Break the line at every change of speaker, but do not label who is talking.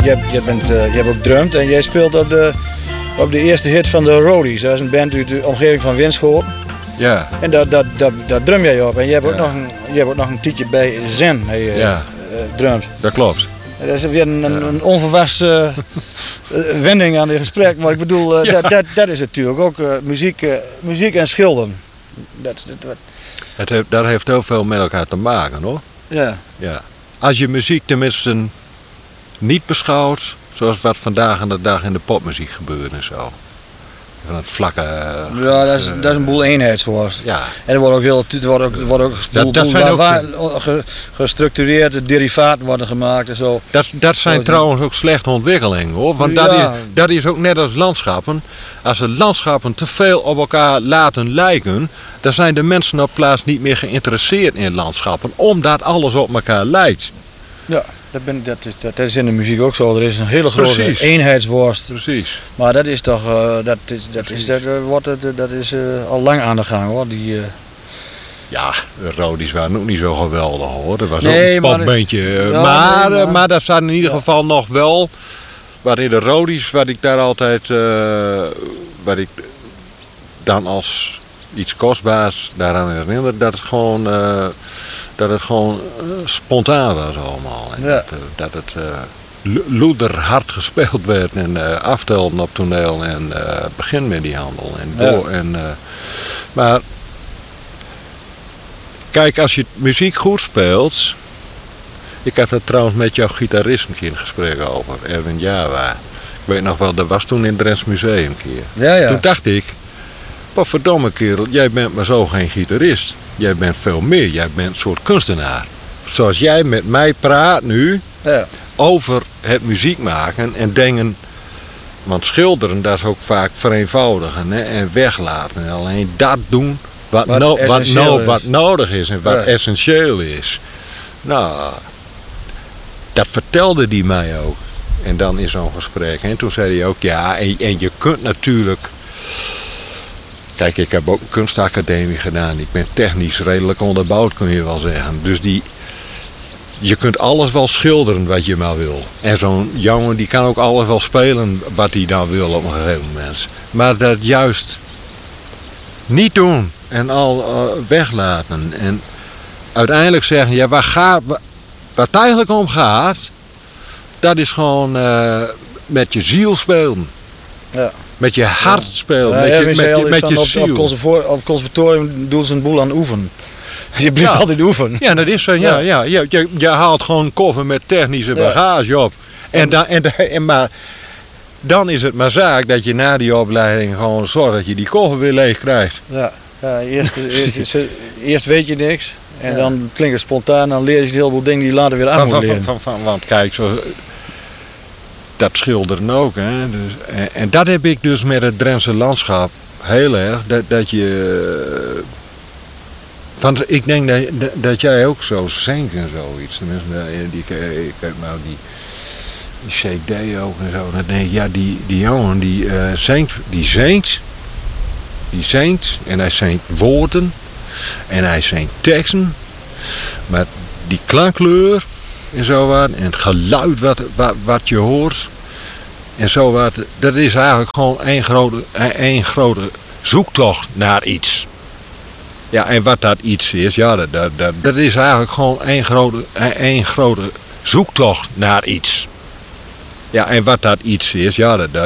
je hebt ook drumd en jij speelt op de eerste hit van de Roadies. Dat is een band uit de omgeving van Winschoten.
Ja.
En daar drum jij op. En je hebt ook nog een tijdje bij Zen drums.
Dat klopt.
Dat is weer een onverwachte wending aan dit gesprek. Maar ik bedoel, dat is natuurlijk ook muziek en schilderen.
Dat heeft heel veel met elkaar te maken, hoor.
Ja.
Als je muziek tenminste niet beschouwt, zoals wat vandaag aan de dag in de popmuziek gebeurt en zo. Van het vlakke...
Ja, dat is een boel eenheidsworst.
Ja.
En er wordt ook gestructureerde derivaten worden gemaakt en zo.
Dat zijn trouwens ook slechte ontwikkelingen, hoor. Want dat is ook net als landschappen. Als de landschappen te veel op elkaar laten lijken, dan zijn de mensen op plaats niet meer geïnteresseerd in landschappen, omdat alles op elkaar lijkt.
Ja. Dat is in de muziek ook zo. Er is een hele grote eenheidsworst.
Precies.
Maar dat is toch dat is al lang aan de gang, hoor.
Ja, de Roadies waren ook niet zo geweldig, hoor. Dat was ook een popbeentje. Maar dat staat in ieder geval nog wel. Wat in de Roadies, wat ik daar altijd, wat ik dan als iets kostbaars daaraan herinner, dat het gewoon spontaan was allemaal. En dat het loederhard gespeeld werd en aftelden op toneel en begin met die handel. En door. Maar kijk, als je muziek goed speelt. Ik had het trouwens met jouw gitarist een keer in gesprek over, Erwin Java. Ik weet nog wel, dat was toen in het Drents Museum een keer.
Ja.
Toen dacht ik, wat verdomme kerel, jij bent maar zo geen gitarist. Jij bent veel meer, jij bent een soort kunstenaar. Zoals jij met mij praat nu over het muziek maken en denken. Want schilderen, dat is ook vaak vereenvoudigen, hè, en weglaten. En alleen dat doen wat nodig is en wat essentieel is. Nou, dat vertelde hij mij ook. En dan in zo'n gesprek. En toen zei hij ook, ja, en je kunt natuurlijk... Kijk, ik heb ook een kunstacademie gedaan. Ik ben technisch redelijk onderbouwd, kun je wel zeggen. Dus je kunt alles wel schilderen wat je maar wil. En zo'n jongen die kan ook alles wel spelen wat hij dan wil op een gegeven moment. Maar dat juist niet doen en al weglaten. En uiteindelijk zeggen, ja, wat het eigenlijk om gaat, dat is gewoon met je ziel spelen. Ja. Met je hart spelen, met je ziel.
Op het conservatorium doen ze een boel aan oefenen. Je blijft altijd oefenen.
Ja, dat is zo. Ja. Je haalt gewoon een koffer met technische bagage op. Maar dan is het maar zaak dat je na die opleiding gewoon zorgt dat je die koffer weer leeg krijgt.
Ja, eerst weet je niks. En dan klinkt het spontaan. Dan leer je een heleboel dingen die je later weer aan moet leren.
Want kijk, dat schilderen ook. Hè. Dus, en dat heb ik dus met het Drentse landschap heel erg. Dat je... Want ik denk dat jij ook zo zingt en zoiets. Tenminste, ik heb nou die CD ook en zo. Dan denk ik, ja, die jongen die zingt en hij zingt woorden en hij zingt teksten. Maar die klankkleur en zo wat, en het geluid wat je hoort en zo wat, dat is eigenlijk gewoon één grote zoektocht naar iets. Ja, en wat dat iets is, ja, dat is eigenlijk gewoon één grote zoektocht naar iets. Ja, en wat dat iets is, ja,